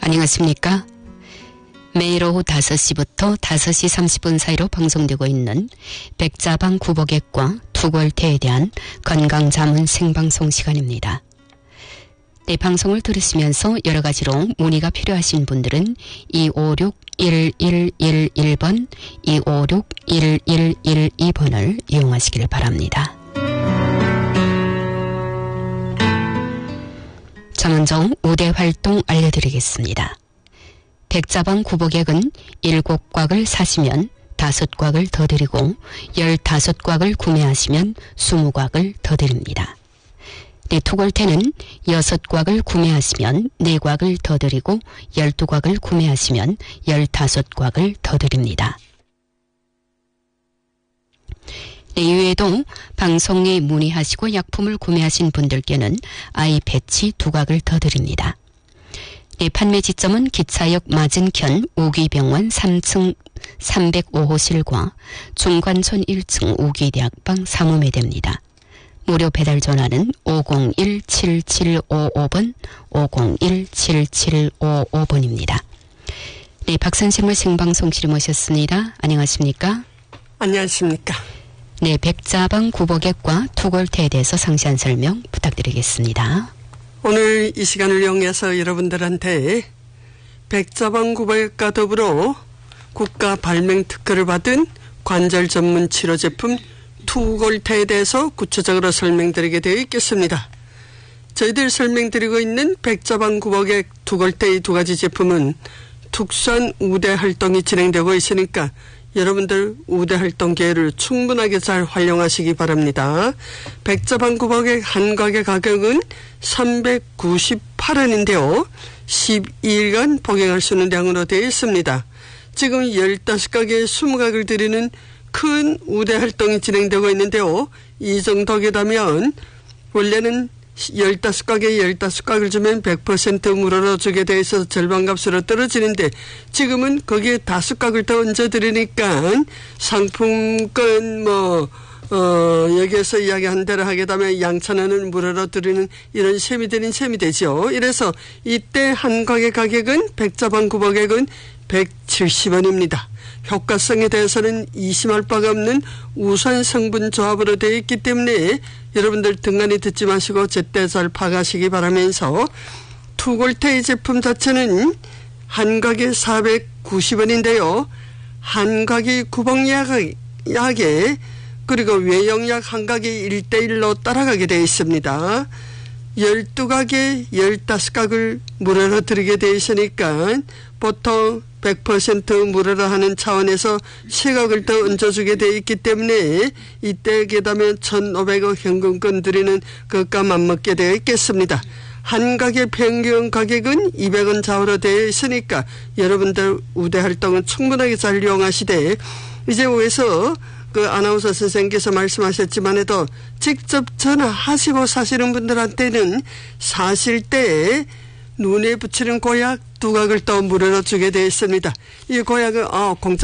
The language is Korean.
안녕하십니까? 매일 오후 5시부터 5시 30분 사이로 방송되고 있는 백자방 구복액과 투골태에 대한 건강자문 생방송 시간입니다. 네, 방송을 들으시면서 여러 가지로 문의가 필요하신 분들은 256-1111번, 256-1112번을 이용하시길 바랍니다. 자, 먼저 우대 활동 알려드리겠습니다. 백자방 구복액은 7곽을 사시면 5곽을 더 드리고 15곽을 구매하시면 20곽을 더 드립니다. 네, 투골태는 6곽을 구매하시면 4곽을 더 드리고 12곽을 구매하시면 15곽을 더 드립니다. 네, 이외에도 방송에 문의하시고 약품을 구매하신 분들께는 아이 패치 2곽을 더 드립니다. 네, 판매 지점은 기차역 맞은편 우기병원 3층 305호실과 중관촌 1층 우기대학방 사무매대입니다. 무료 배달 전화는 501-7755번, 501-7755번입니다. 네, 박선생을 생방송실에 모셨습니다. 안녕하십니까? 안녕하십니까? 네, 백자방 구복액과 투골태에 대해서 상세한 설명 부탁드리겠습니다. 오늘 이 시간을 이용해서 여러분들한테 백자방 구복액과 더불어 국가 발명 특허를 받은 관절 전문 치료 제품 투골태에 대해서 구체적으로 설명드리게 되어 있겠습니다. 저희들 설명드리고 있는 백자방 구복액 투골태 이 두 가지 제품은 특수한 우대 활동이 진행되고 있으니까 여러분들 우대 활동 기회를 충분하게 잘 활용하시기 바랍니다. 백자방 구복액 한 곽의 가격은 398원인데요. 12일간 복용할 수 있는 양으로 되어 있습니다. 지금 15곽에 20곽을 드리는 큰 우대 활동이 진행되고 있는데요. 이 정도게다면 원래는 15곽에 15곽을 주면 100% 무료로 주게 돼 있어서 절반값으로 떨어지는데 지금은 거기에 5곽을 더 얹어드리니까 상품권 여기에서 이야기한 대로 하게 되면 양천원은 무료로 드리는 이런 셈이 되는 셈이 되죠. 이래서 이때 한 곽의 가격은 백자방 구복액은 170원입니다. 효과성에 대해서는 의심할 바가 없는 우선 성분 조합으로 되어 있기 때문에 여러분들 등간히 듣지 마시고 제때 잘 파가시기 바라면서 투골태 제품 자체는 한 곽에 490원인데요. 한 곽이 구복약에 그리고 외용약 한 곽이 1:1로 따라가게 되어 있습니다. 12곽에 15곽을 무료로 드리게 되어 있으니까 보통 100% 무료로 하는 차원에서 3곽을 더 얹어주게 되어 있기 때문에 이때 게다면 1,500원 현금권 드리는 것과 맞먹게 되어 있겠습니다. 한 곽의 평균 가격은 200원 좌우로 되어 있으니까 여러분들 우대 활동은 충분하게 잘 이용하시되 이제 오해서 그 아나운서 선생님께서 말씀하셨지만 해도 직접 전화하시고 사시는 분들한테는 사실 때 눈에 붙이는 고약 2곽을 또 무료로 주게 되어 있습니다. 이 고약은 공짜